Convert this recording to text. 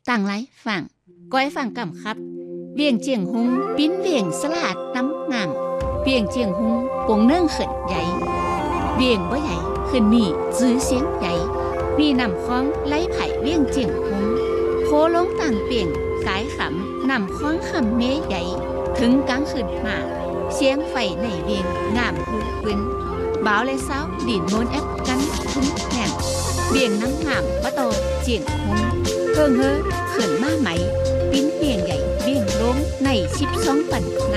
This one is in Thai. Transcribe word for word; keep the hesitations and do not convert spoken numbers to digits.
ต่างหลายฝั่งก้อยฝั่งกำครับเวียงเจียงหุงปิ้นเวียงสลาดน้ำงามเวียงเจียงหุงปงเนื่องเขินใหญ่เวียงบ่ใหญ่ขึ้นมีจื้อเสียงใหญ่มีนำคล้องไล่ไผ่เวียงเจียงหุงโคลงต่างเปียงกายขำนำคล้องคำเมใหญ่ถึงกลางคืนมาเสียงไฟในเวียงงามลูกวินบ่าวและสาวดินโมนแอปกันทุ่งแห่งเวียงน้ำงามบะโตเจียงหุงเพิ่งเฮอเขินมาไหมปิ้นเวียงใหญ่เวียงล้มในสิบสองปัน